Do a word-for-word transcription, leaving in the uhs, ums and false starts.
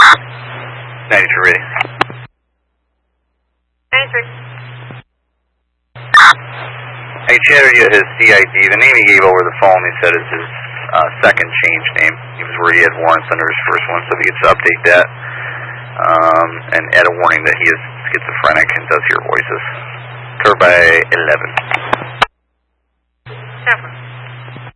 ninety-three ready. ninety-three. I chatted you his C I D. The name he gave over the phone, he said, is his uh, second change name. He was where he had warrants under his first one, so if you could just update that. Um, and add a warning that he is schizophrenic and does hear voices. Curve by eleven. Seven.